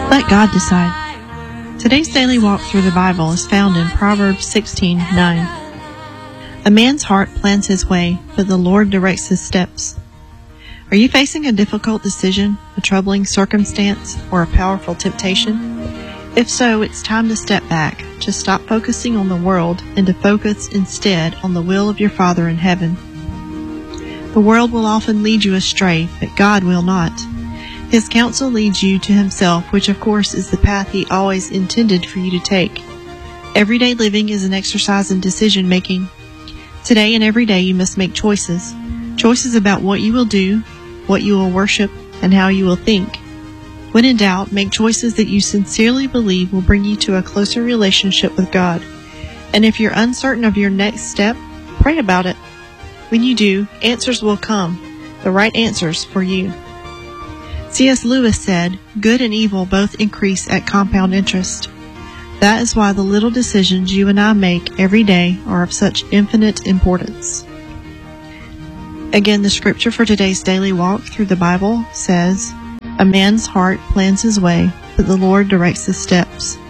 Let God decide. Today's daily walk through the Bible is found in Proverbs 16:9. A man's heart plans his way, but the Lord directs his steps. Are you facing a difficult decision, a troubling circumstance, or a powerful temptation? If so, it's time to step back, to stop focusing on the world and to focus instead on the will of your Father in heaven. The world will often lead you astray, but God will not. His counsel leads you to Himself, which of course is the path He always intended for you to take. Everyday living is an exercise in decision making. Today and every day you must make choices. Choices about what you will do, what you will worship, and how you will think. When in doubt, make choices that you sincerely believe will bring you to a closer relationship with God. And if you're uncertain of your next step, pray about it. When you do, answers will come, the right answers for you. C.S. Lewis said, "Good and evil both increase at compound interest." That is why the little decisions you and I make every day are of such infinite importance. Again, the scripture for today's daily walk through the Bible says, "A man's heart plans his way, but the Lord directs his steps."